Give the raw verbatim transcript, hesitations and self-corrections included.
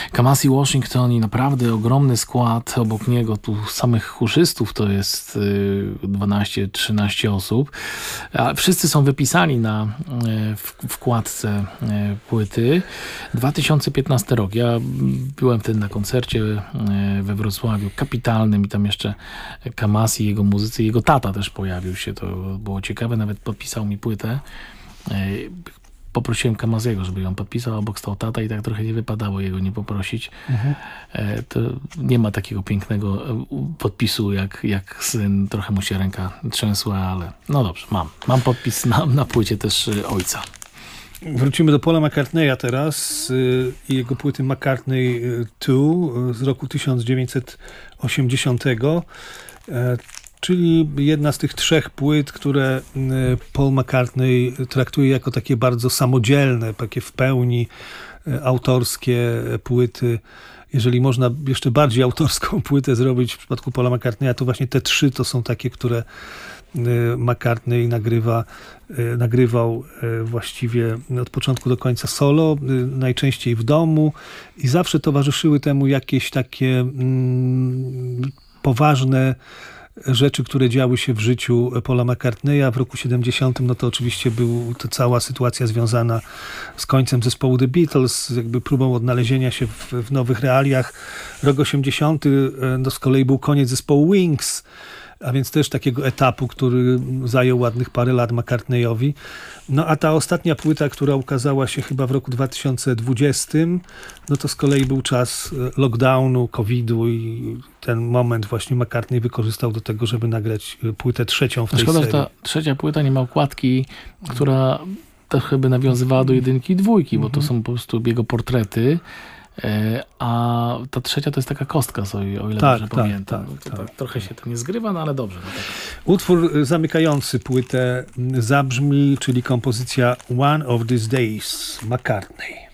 Kamasi Washington i naprawdę ogromny skład obok niego, tu samych chórzystów to jest dwanaście trzynaście osób. A wszyscy są wypisani na wkładce płyty. dwa tysiące piętnasty rok. Ja byłem wtedy na koncercie we Wrocławiu, kapitalnym, i tam jeszcze Kamasi, jego muzycy, jego tata też pojawił się. To było ciekawe, nawet podpisał mi płytę. Poprosiłem Kamasiego, żeby ją podpisał, obok stał tata i tak trochę nie wypadało jego nie poprosić. Mhm. To nie ma takiego pięknego podpisu jak, jak syn. Trochę mu się ręka trzęsła, ale no dobrze, mam. Mam podpis na, na płycie też ojca. Wrócimy do Paula McCartneya teraz i jego płyty McCartney dwa z roku tysiąc dziewięćset osiemdziesiątego. Czyli jedna z tych trzech płyt, które Paul McCartney traktuje jako takie bardzo samodzielne, takie w pełni autorskie płyty. Jeżeli można jeszcze bardziej autorską płytę zrobić w przypadku Paula McCartneya, to właśnie te trzy to są takie, które McCartney nagrywa, nagrywał właściwie od początku do końca solo, najczęściej w domu, i zawsze towarzyszyły temu jakieś takie mm, poważne rzeczy, które działy się w życiu Paula McCartneya. W roku siedemdziesiątym no to oczywiście był to cała sytuacja związana z końcem zespołu The Beatles, jakby próbą odnalezienia się w, w nowych realiach. Rok osiemdziesiąty no z kolei był koniec zespołu Wings, a więc też takiego etapu, który zajął ładnych parę lat McCartneyowi. No a ta ostatnia płyta, która ukazała się chyba w roku dwa tysiące dwudziestym, no to z kolei był czas lockdownu, kowida, i ten moment właśnie McCartney wykorzystał do tego, żeby nagrać płytę trzecią w tej Szkoda, serii. że ta trzecia płyta nie ma okładki, która trochę by nawiązywała do jedynki i dwójki, bo to są po prostu jego portrety. A ta trzecia to jest taka kostka, o ile tak, dobrze tak, pamiętam. Tak, to tak. tak, trochę się to nie zgrywa, no ale dobrze. No tak. Utwór zamykający płytę zabrzmi, czyli kompozycja One of These Days, McCartney.